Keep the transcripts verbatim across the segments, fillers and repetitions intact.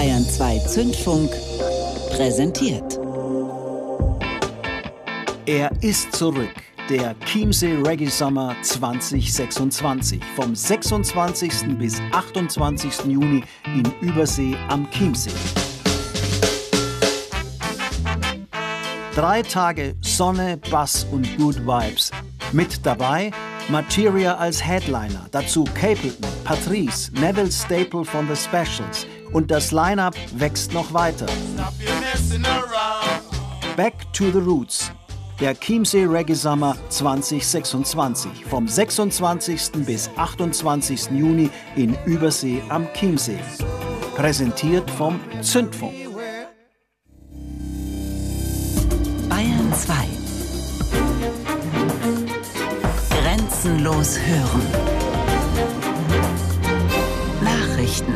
Bayern zwei Zündfunk präsentiert. Er ist zurück, der Chiemsee Reggae Summer zwanzig sechsundzwanzig, vom sechsundzwanzigsten bis achtundzwanzigsten Juni in Übersee am Chiemsee. Drei Tage Sonne, Bass und Good Vibes. Mit dabei Materia als Headliner, dazu Capleton, Patrice, Neville Staple von The Specials und das Line-Up wächst noch weiter. Back to the Roots, der Chiemsee Reggae Summer zwanzig sechsundzwanzig, vom sechsundzwanzigsten bis achtundzwanzigsten Juni in Übersee am Chiemsee. Präsentiert vom Zündfunk. Bayern zwei. Grenzenlos hören. Nachrichten.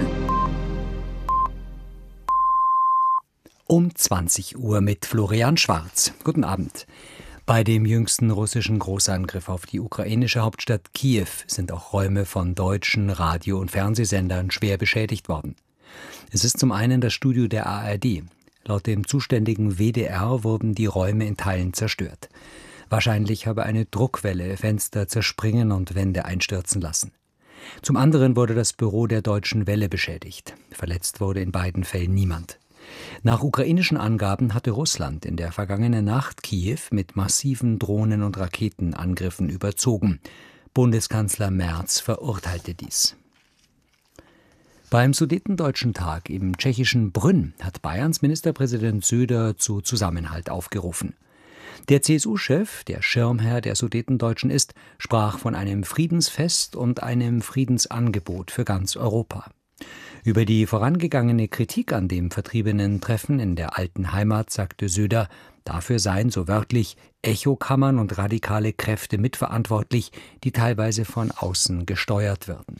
Um zwanzig Uhr mit Florian Schwarz. Guten Abend. Bei dem jüngsten russischen Großangriff auf die ukrainische Hauptstadt Kiew sind auch Räume von deutschen Radio- und Fernsehsendern schwer beschädigt worden. Es ist zum einen das Studio der A R D. Laut dem zuständigen W D R wurden die Räume in Teilen zerstört. Wahrscheinlich habe eine Druckwelle Fenster zerspringen und Wände einstürzen lassen. Zum anderen wurde das Büro der Deutschen Welle beschädigt. Verletzt wurde in beiden Fällen niemand. Nach ukrainischen Angaben hatte Russland in der vergangenen Nacht Kiew mit massiven Drohnen- und Raketenangriffen überzogen. Bundeskanzler Merz verurteilte dies. Beim Sudetendeutschen Tag im tschechischen Brünn hat Bayerns Ministerpräsident Söder zu Zusammenhalt aufgerufen. Der C S U-Chef, der Schirmherr der Sudetendeutschen ist, sprach von einem Friedensfest und einem Friedensangebot für ganz Europa. Über die vorangegangene Kritik an dem vertriebenen Treffen in der alten Heimat sagte Söder, dafür seien so wörtlich Echokammern und radikale Kräfte mitverantwortlich, die teilweise von außen gesteuert würden.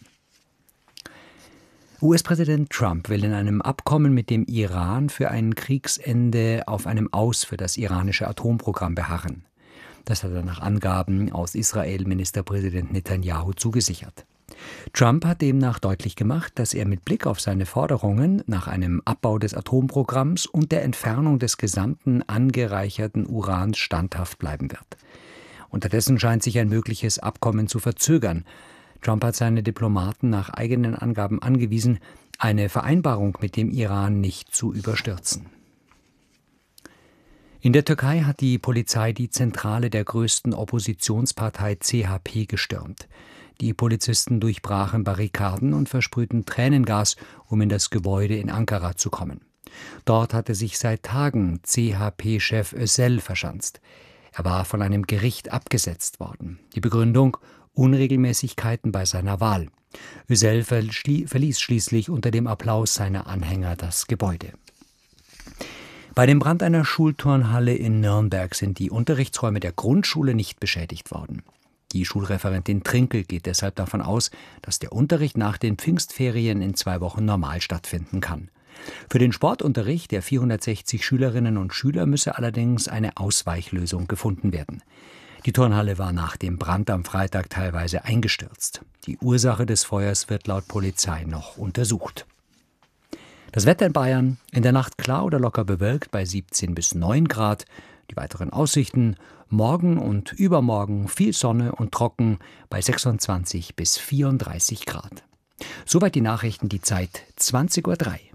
U S-Präsident Trump will in einem Abkommen mit dem Iran für ein Kriegsende auf einem Aus für das iranische Atomprogramm beharren. Das hat er nach Angaben aus Israel Ministerpräsident Netanyahu zugesichert. Trump hat demnach deutlich gemacht, dass er mit Blick auf seine Forderungen nach einem Abbau des Atomprogramms und der Entfernung des gesamten angereicherten Urans standhaft bleiben wird. Unterdessen scheint sich ein mögliches Abkommen zu verzögern. Trump hat seine Diplomaten nach eigenen Angaben angewiesen, eine Vereinbarung mit dem Iran nicht zu überstürzen. In der Türkei hat die Polizei die Zentrale der größten Oppositionspartei C H P gestürmt. Die Polizisten durchbrachen Barrikaden und versprühten Tränengas, um in das Gebäude in Ankara zu kommen. Dort hatte sich seit Tagen C H P-Chef Özel verschanzt. Er war von einem Gericht abgesetzt worden. Die Begründung: Unregelmäßigkeiten bei seiner Wahl. Özel verließ schließlich unter dem Applaus seiner Anhänger das Gebäude. Bei dem Brand einer Schulturnhalle in Nürnberg sind die Unterrichtsräume der Grundschule nicht beschädigt worden. Die Schulreferentin Trinkel geht deshalb davon aus, dass der Unterricht nach den Pfingstferien in zwei Wochen normal stattfinden kann. Für den Sportunterricht der vierhundertsechzig Schülerinnen und Schüler müsse allerdings eine Ausweichlösung gefunden werden. Die Turnhalle war nach dem Brand am Freitag teilweise eingestürzt. Die Ursache des Feuers wird laut Polizei noch untersucht. Das Wetter in Bayern: in der Nacht klar oder locker bewölkt bei siebzehn bis neun Grad. Die weiteren Aussichten: morgen und übermorgen viel Sonne und trocken bei sechsundzwanzig bis vierunddreißig Grad. Soweit die Nachrichten, die Zeit zwanzig Uhr drei.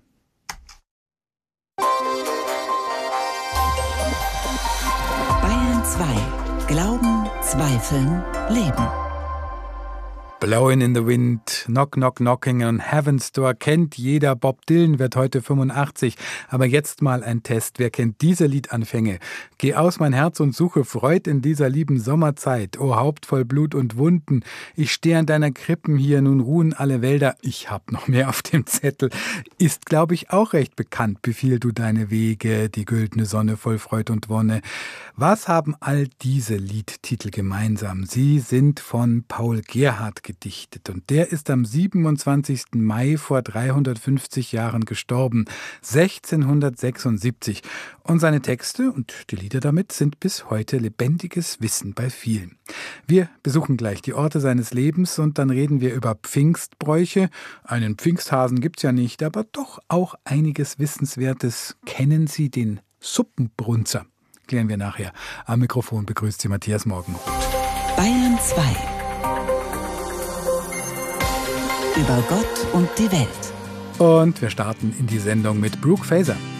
Bayern zwei. Glauben, Zweifeln, Leben. Blowing in the Wind, Knock Knock Knocking on Heaven's Door kennt jeder. Bob Dylan wird heute fünfundachtzig. Aber jetzt mal ein Test. Wer kennt diese Liedanfänge? Geh aus mein Herz und suche Freud in dieser lieben Sommerzeit. O Haupt voll Blut und Wunden. Ich stehe an deiner Krippen hier, nun ruhen alle Wälder. Ich hab noch mehr auf dem Zettel. Ist, glaube ich, auch recht bekannt. Befiehl du deine Wege, die güldene Sonne voll Freud und Wonne. Was haben all diese Liedtitel gemeinsam? Sie sind von Paul Gerhardt gedichtet. Und der ist am siebenundzwanzigsten Mai vor dreihundertfünfzig Jahren gestorben, sechzehnhundertsechsundsiebzig. Und seine Texte und die Lieder damit sind bis heute lebendiges Wissen bei vielen. Wir besuchen gleich die Orte seines Lebens und dann reden wir über Pfingstbräuche. Einen Pfingsthasen gibt's ja nicht, aber doch auch einiges Wissenswertes. Kennen Sie den Suppenbrunzer? Klären wir nachher. Am Mikrofon begrüßt Sie Matthias Morgenroth. Bayern zwei. Über Gott und die Welt. Und wir starten in die Sendung mit Brooke Faser.